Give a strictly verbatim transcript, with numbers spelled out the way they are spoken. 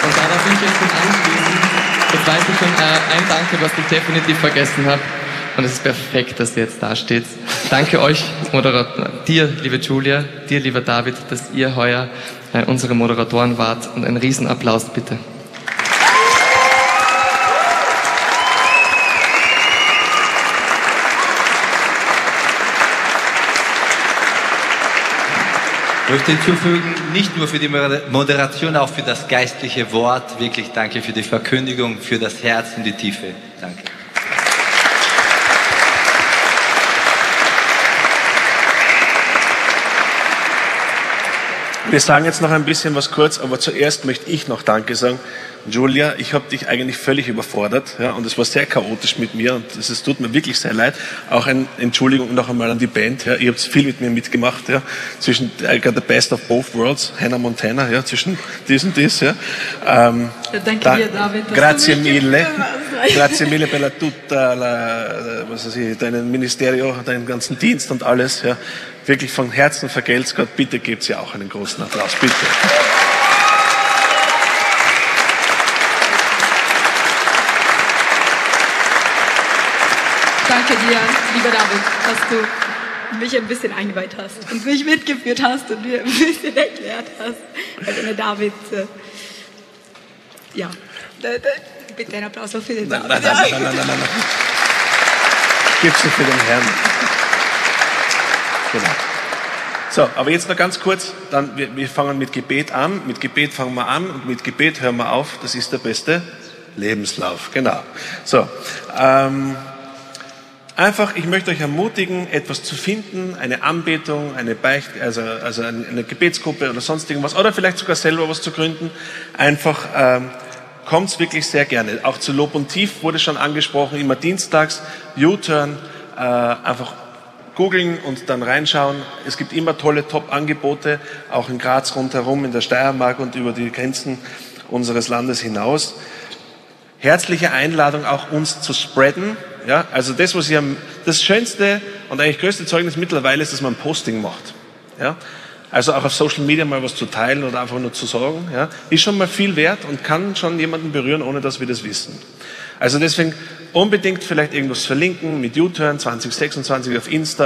Und da darf ich jetzt mit anschließen. Jetzt weiß ich schon äh, ein Danke, was ich definitiv vergessen habe. Und es ist perfekt, dass ihr jetzt da steht. Danke euch, Moderator, dir, liebe Julia, dir, lieber David, dass ihr heuer äh, unsere Moderatoren wart. Und einen Riesenapplaus bitte. Ich möchte hinzufügen, nicht nur für die Moderation, auch für das geistliche Wort. Wirklich danke für die Verkündigung, für das Herz in die Tiefe. Danke. Wir sagen jetzt noch ein bisschen was kurz, aber zuerst möchte ich noch Danke sagen. Julia, ich habe dich eigentlich völlig überfordert, ja, und es war sehr chaotisch mit mir und es, es tut mir wirklich sehr leid. Auch eine Entschuldigung noch einmal an die Band. Ja, ihr habt viel mit mir mitgemacht, ja, zwischen I got the best of both worlds, Hannah Montana, ja, zwischen dies und dies. Ja. Ähm, ja, danke da, dir, David. Grazie mille, grazie mille per la tutta la, was weiß ich, deinen Ministerio, deinen ganzen Dienst und alles. Ja. Wirklich von Herzen vergelt's Gott. Bitte gebt ihr auch einen großen Applaus, bitte. Danke dir, lieber David, dass du mich ein bisschen eingeweiht hast und mich mitgeführt hast und mir ein bisschen erklärt hast. Also eine David, äh, ja, bitte einen Applaus für den David. Nein, nein, nein, nein, nein, nein, nein. Gib's dir für den Herrn. Genau. So, aber jetzt noch ganz kurz, dann, wir, wir fangen mit Gebet an, mit Gebet fangen wir an und mit Gebet hören wir auf, das ist der beste Lebenslauf, genau. So, ähm, einfach, ich möchte euch ermutigen, etwas zu finden, eine Anbetung, eine Beicht, also, also eine, eine Gebetsgruppe oder sonst irgendwas, oder vielleicht sogar selber was zu gründen. Einfach, ähm, kommt's wirklich sehr gerne. Auch zu Lob und Tief wurde schon angesprochen, immer dienstags, U-Turn, äh, einfach googeln und dann reinschauen. Es gibt immer tolle Top-Angebote, auch in Graz rundherum, in der Steiermark und über die Grenzen unseres Landes hinaus. Herzliche Einladung auch uns zu spreaden. Ja, also das, was ihr, das schönste und eigentlich größte Zeugnis mittlerweile ist, dass man ein Posting macht. Ja, also auch auf Social Media mal was zu teilen oder einfach nur zu sagen, ja, ist schon mal viel wert und kann schon jemanden berühren, ohne dass wir das wissen. Also deswegen unbedingt vielleicht irgendwas verlinken mit U-Turn zwanzig sechsundzwanzig auf Insta.